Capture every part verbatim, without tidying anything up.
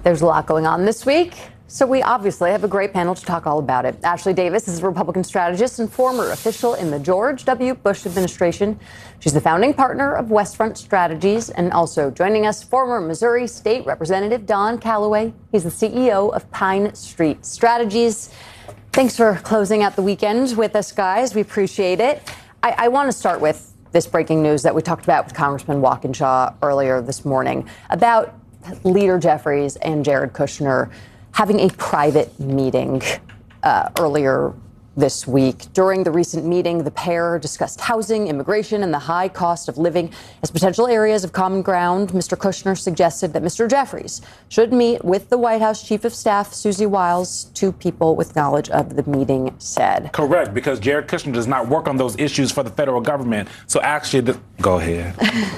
There's a lot going on this week, so we obviously have a great panel to talk all about it. Ashley Davis is a Republican strategist and former official in the George W. Bush administration. She's the founding partner of Westfront Strategies, and also joining us, former Missouri State Representative Don Calloway. He's the C E O of Pine Street Strategies. Thanks for closing out the weekend with us, guys. We appreciate it. I, I want to start with this breaking news that we talked about with Congressman Walkinshaw earlier this morning about Leader Jeffries and Jared Kushner having a private meeting uh, earlier this week. During the recent meeting, the pair discussed housing, immigration, and the high cost of living as potential areas of common ground. Mister Kushner suggested that Mister Jeffries should meet with the White House Chief of Staff, Susie Wiles. Two people with knowledge of the meeting said. Correct, because Jared Kushner does not work on those issues for the federal government. So actually, the, go ahead.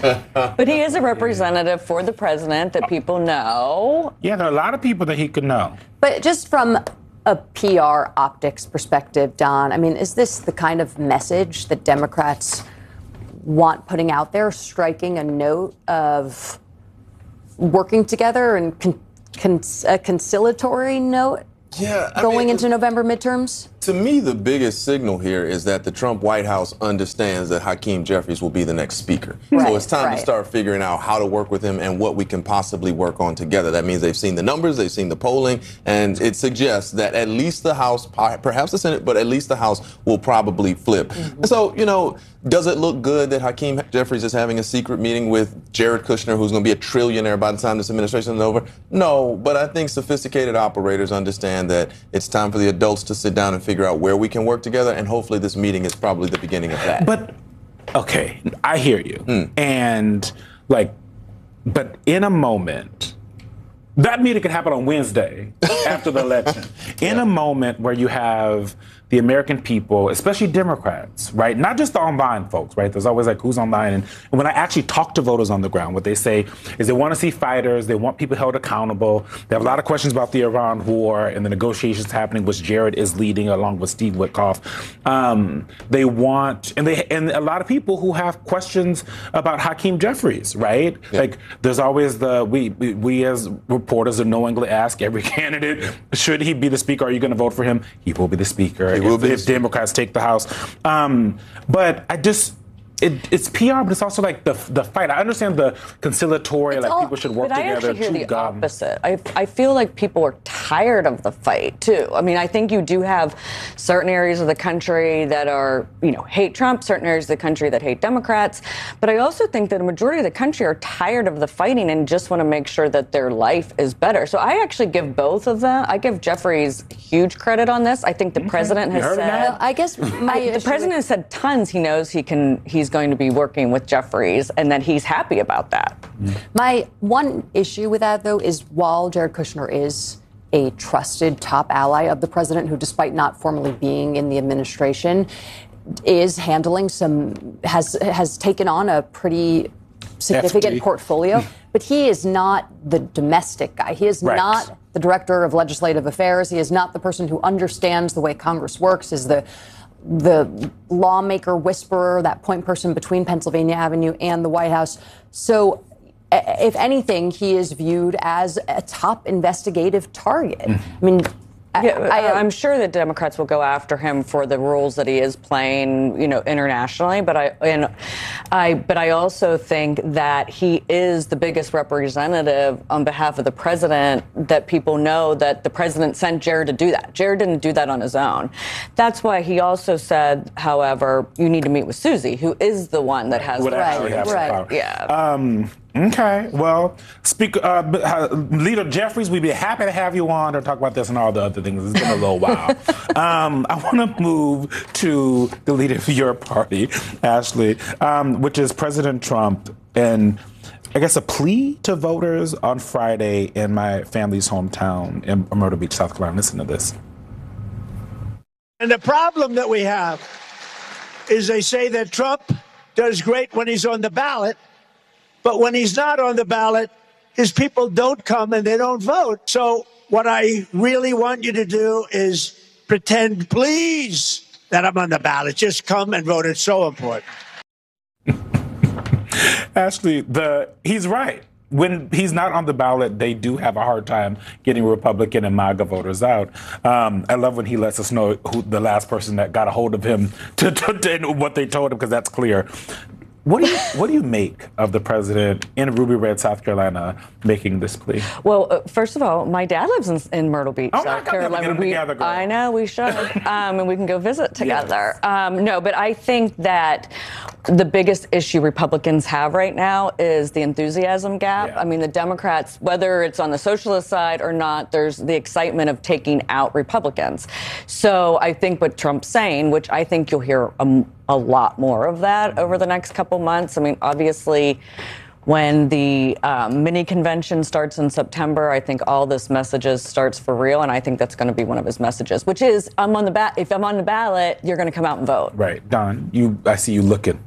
But he is a representative for the president that people know. Yeah, there are a lot of people that he could know. But just from a P R optics perspective, Don, I mean, is this the kind of message that Democrats want putting out there, striking a note of working together and con- con- a conciliatory note yeah, I going mean, into November midterms? To me, the biggest signal here is that the Trump White House understands that Hakeem Jeffries will be the next speaker. Right, so it's time right. to start figuring out how to work with him and what we can possibly work on together. That means they've seen the numbers, they've seen the polling, and it suggests that at least the House, perhaps the Senate, but at least the House will probably flip. Mm-hmm. So, you know, does it look good that Hakeem Jeffries is having a secret meeting with Jared Kushner, who's going to be a trillionaire by the time this administration is over? No, but I think sophisticated operators understand that it's time for the adults to sit down and figure out where we can work together, and hopefully this meeting is probably the beginning of that. But, okay, I hear you. Mm. And, like, but in a moment, that meeting could happen on Wednesday after the election. In yeah. a moment where you have the American people, especially Democrats, right? Not just the online folks, right? There's always like, who's online? And, and when I actually talk to voters on the ground, what they say is they want to see fighters. They want people held accountable. They have a lot of questions about the Iran war and the negotiations happening, which Jared is leading along with Steve Witkoff. Um, they want, and they, and a lot of people who have questions about Hakeem Jeffries, right? Yeah. Like, there's always the, we, we, we as reporters are knowingly ask every candidate, should he be the speaker? Are you going to vote for him? He will be the speaker. If, if Democrats take the House. Um, but I just, it, it's P R, but it's also like the the fight. I understand the conciliatory, it's like all, people should work but together. I actually hear the gum. opposite. I, I feel like people are tired of the fight, too. I mean, I think you do have certain areas of the country that are, you know, hate Trump, certain areas of the country that hate Democrats. But I also think that a majority of the country are tired of the fighting and just want to make sure that their life is better. So I actually give both of them. I give Jeffries huge credit on this. I think the okay. president has said. Well, I guess my I, the president has said tons. He knows he can. He's going to be working with Jeffries, and that he's happy about that. My one issue with that, though, is while Jared Kushner is a trusted top ally of the president, who, despite not formally being in the administration, is handling some, has has taken on a pretty significant F G. portfolio, but he is not the domestic guy. He is right. not the director of legislative affairs. He is not the person who understands the way Congress works, is the the lawmaker whisperer, that point person between Pennsylvania Avenue and the White House. So if anything, he is viewed as a top investigative target. Mm-hmm. I mean, Yeah, I, I'm sure that Democrats will go after him for the roles that he is playing, you know, internationally. But I and I, but I also think that he is the biggest representative on behalf of the president. That people know that the president sent Jared to do that. Jared didn't do that on his own. That's why he also said, however, you need to meet with Susie, who is the one that has Would the actually right, have right. power. Yeah. Um, Okay, well, Speaker, uh, uh, Leader Jeffries, we'd be happy to have you on to talk about this and all the other things. It's been a little while. um, I want to move to the leader of your party, Ashley, um, which is President Trump, and I guess a plea to voters on Friday in my family's hometown in Myrtle Beach, South Carolina. Listen to this. And the problem that we have is they say that Trump does great when he's on the ballot, but when he's not on the ballot, his people don't come and they don't vote. So what I really want you to do is pretend, please, that I'm on the ballot. Just come and vote. It's so important. Ashley, the he's right. when he's not on the ballot, they do have a hard time getting Republican and MAGA voters out. Um, I love when he lets us know who the last person that got a hold of him to, to, to what they told him, because that's clear. What do you what do you make of the president in Ruby Red, South Carolina, making this plea? Well, uh, first of all, my dad lives in, in Myrtle Beach, oh South God, Carolina. Get them we, together, girl. I know we should, um, and we can go visit together. Yes. Um, no, but I think that the biggest issue Republicans have right now is the enthusiasm gap. Yeah. I mean, the Democrats, whether it's on the socialist side or not, there's the excitement of taking out Republicans. So I think what Trump's saying, which I think you'll hear a, a lot more of that over the next couple months. I mean, obviously, when the um, mini convention starts in September, I think all this messages starts for real, and I think that's going to be one of his messages, which is, I'm on the ba- if I'm on the ballot, you're going to come out and vote. Right, Don. You, I see you looking.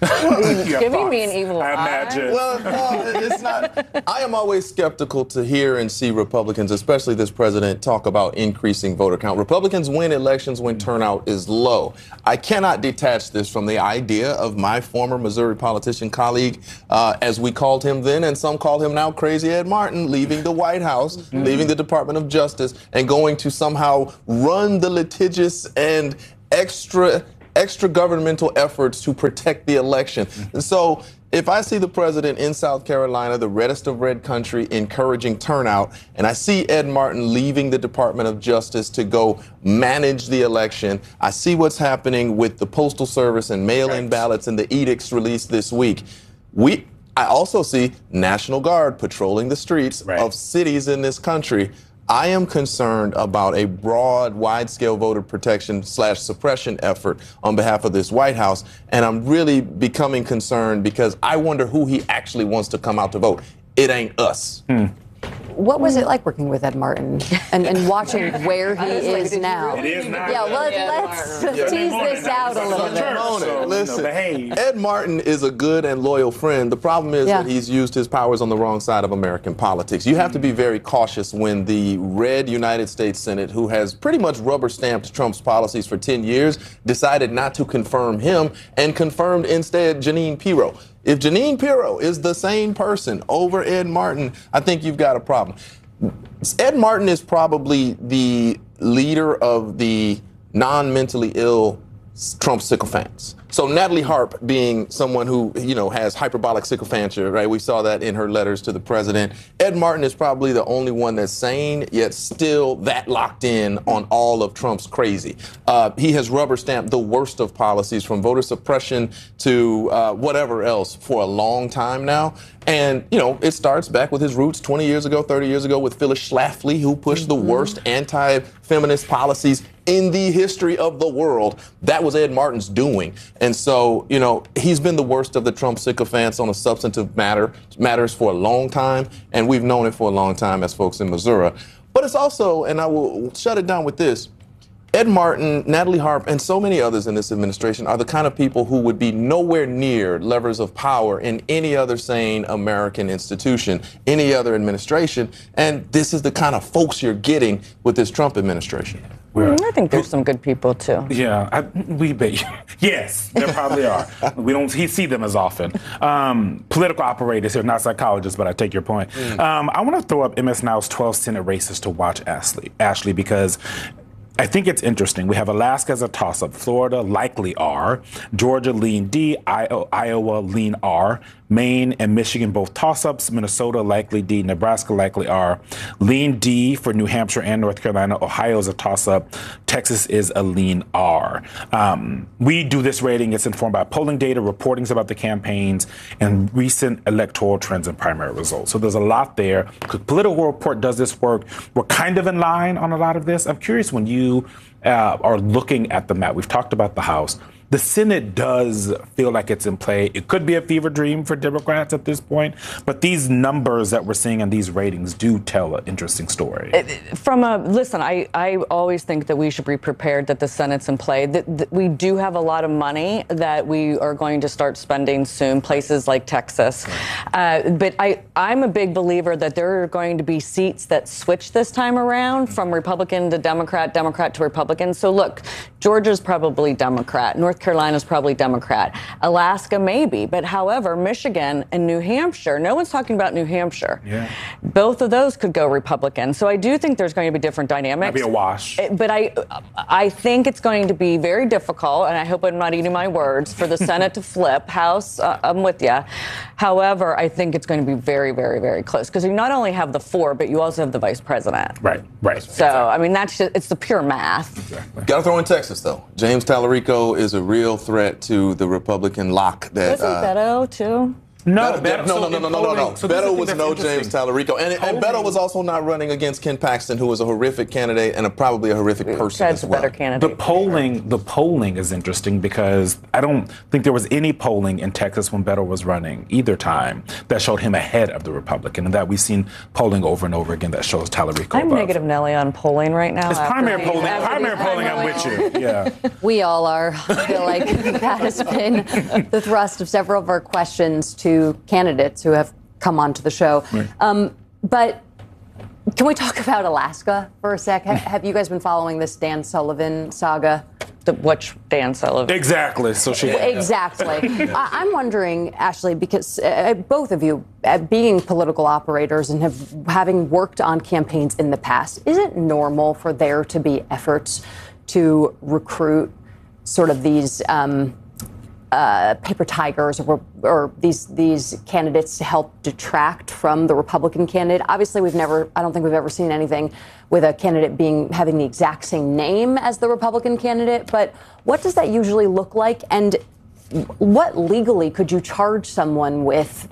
Giving me an evil I eye. imagine. Well, no, it's not. I am always skeptical to hear and see Republicans, especially this president, talk about increasing voter count. Republicans win elections when turnout is low. I cannot detach this from the idea of my former Missouri politician colleague, uh, as we called him then, and some call him now, Crazy Ed Martin, leaving the White House, mm-hmm. leaving the Department of Justice, and going to somehow run the litigious and extra extra governmental efforts to protect the election. And so if I see the president in South Carolina, the reddest of red country, encouraging turnout, and I see Ed Martin leaving the Department of Justice to go manage the election, I see what's happening with the Postal Service and mail-in ballots and the edicts released this week. We, I also see National Guard patrolling the streets right. of cities in this country. I am concerned about a broad, wide-scale voter protection slash suppression effort on behalf of this White House, and I'm really becoming concerned because I wonder who he actually wants to come out to vote. It ain't us. Hmm. What was it like working with Ed Martin and, and watching where he is now? It is now. Yeah, let, let's Yeah. tease this out a little bit. So, Listen, you know, behave. Ed Martin is a good and loyal friend. The problem is Yeah. that he's used his powers on the wrong side of American politics. You have to be very cautious when the red United States Senate, who has pretty much rubber-stamped Trump's policies for ten years, decided not to confirm him and confirmed instead Jeanine Pirro. If Jeanine Pirro is the same person over Ed Martin, I think you've got a problem. Ed Martin is probably the leader of the non-mentally ill Trump sycophants. So Natalie Harp being someone who, you know, has hyperbolic sycophantia, right? We saw that in her letters to the president. Ed Martin is probably the only one that's sane, yet still that locked in on all of Trump's crazy. Uh, he has rubber stamped the worst of policies, from voter suppression to uh, whatever else, for a long time now. And, you know, it starts back with his roots twenty years ago, thirty years ago with Phyllis Schlafly, who pushed the worst anti-feminist policies in the history of the world. That was Ed Martin's doing. And so, you know, he's been the worst of the Trump sycophants on a substantive matter matters for a long time. And we've known it for a long time as folks in Missouri. But it's also, and I will shut it down with this, Ed Martin, Natalie Harp, and so many others in this administration are the kind of people who would be nowhere near levers of power in any other sane American institution, any other administration. And this is the kind of folks you're getting with this Trump administration. Mm, I think there's some good people, too. Yeah, I, we bet. Yes, there probably are. We don't he, see them as often. Um, political operators here, not psychologists, but I take your point. Mm. Um, I want to throw up M S Now's twelve Senate races to watch, Ashley, Ashley, because I think it's interesting. We have Alaska as a toss-up. Florida likely R. Georgia lean D. Iowa lean R. Maine and Michigan both toss-ups. Minnesota likely D. Nebraska likely R. Lean D for New Hampshire and North Carolina. Ohio is a toss-up. Texas is a lean R. Um, we do this rating. It's informed by polling data, reportings about the campaigns, and recent electoral trends and primary results. So there's a lot there. Political Report does this work. We're kind of in line on a lot of this. I'm curious, when you uh, are looking at the map, we've talked about the House. The Senate does feel like it's in play. It could be a fever dream for Democrats at this point, but these numbers that we're seeing and these ratings do tell an interesting story. From a, listen, I, I always think that we should be prepared that the Senate's in play. That, that we do have a lot of money that we are going to start spending soon, places like Texas. Uh, but I, I'm a big believer that there are going to be seats that switch this time around from Republican to Democrat, Democrat to Republican. So look, Georgia's probably Democrat. North Carolina is probably Democrat. Alaska, maybe. But however, Michigan and New Hampshire, no one's talking about New Hampshire. Yeah. Both of those could go Republican. So I do think there's going to be different dynamics. Might be a wash. But I, I think it's going to be very difficult, and I hope I'm not eating my words, for the Senate to flip. House, uh, I'm with you. However, I think it's going to be very, very, very close because you not only have the four, but you also have the vice president. Right, right. So, exactly. I mean, that's just, it's the pure math. Exactly. Got to throw in Texas, though. James Tallarico is a real threat to the Republican lock. That Isn't uh, Beto, too? No, Beto, Beto- no, so no, no, in no, no, no, no. polling- so this is the Beto thing was that's no James interesting. Tallarico. And, and Beto was also not running against Ken Paxton, who was a horrific candidate and a, probably a horrific person Ted's as a well. better The candidate. polling, the polling is interesting because I don't think there was any polling in Texas when Beto was running either time that showed him ahead of the Republican, and that we've seen polling over and over again that shows Tallarico I'm above. negative Nelly on polling right now. It's after primary these- polling. after Primary these polling, I'm with you. Yeah. We all are. I feel like that has been the thrust of several of our questions to candidates who have come onto the show. Right. Um, but can we talk about Alaska for a sec? Ha- have you guys been following this Dan Sullivan saga? The, which Dan Sullivan? Exactly. So she. Exactly. I- I'm wondering, Ashley, because uh, both of you, uh, being political operators and have having worked on campaigns in the past, is it normal for there to be efforts to recruit sort of these um, uh, paper tigers or, or these these candidates to help detract from the Republican candidate? Obviously, we've never, I don't think we've ever seen anything with a candidate being having the exact same name as the Republican candidate. But what does that usually look like? And what legally could you charge someone with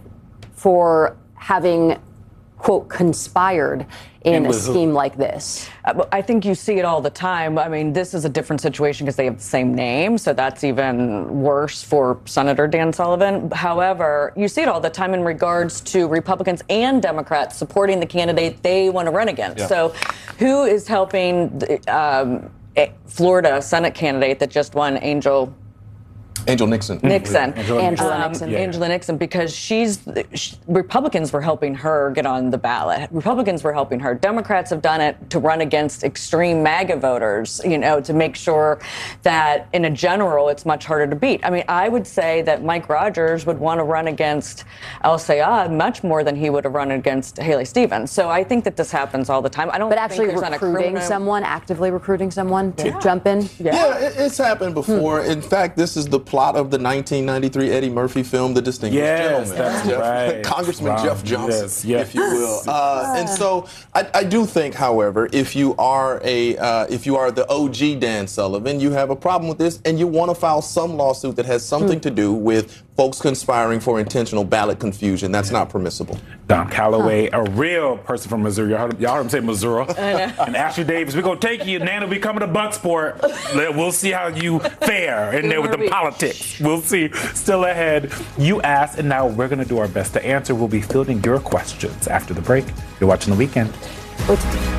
for having, quote, conspired in a scheme like this? Uh, I think you see it all the time. I mean, this is a different situation because they have the same name, so that's even worse for Senator Dan Sullivan. However, you see it all the time in regards to Republicans and Democrats supporting the candidate they want to run against. Yeah. So who is helping the, um, a Florida Senate candidate that just won, Angel Angel Nixon. Nixon. Angela Angela Um, Nixon. Yeah. Angela Nixon, because she's, she, Republicans were helping her get on the ballot. Republicans were helping her. Democrats have done it to run against extreme MAGA voters, you know, to make sure that in a general, it's much harder to beat. I mean, I would say that Mike Rogers would want to run against El Sayed much more than he would have run against Haley Stevens. So I think that this happens all the time. I don't But think actually there's not a recruiting criminal- someone, actively recruiting someone to jump in? Yeah, it, it's happened before. In fact, this is the plot of the nineteen ninety-three Eddie Murphy film, The Distinguished Yes, Gentleman. that's Jeff- right. Congressman Wow, Jeff Johnson, yes, yes. if you will. Uh, and so I, I do think, however, if you are a uh, if you are the O G Dan Sullivan, you have a problem with this, and you want to file some lawsuit that has something to do with folks conspiring for intentional ballot confusion. That's not permissible. Don Calloway, a real person from Missouri. Y'all heard, y'all heard him say Missouri. And Ashley Davis, we're going to take you. Nana will be coming to Bucksport. We'll see how you fare in there with the politics. We'll see. Still ahead. You asked, and now we're going to do our best to answer. We'll be fielding your questions after the break. You're watching The Weekend.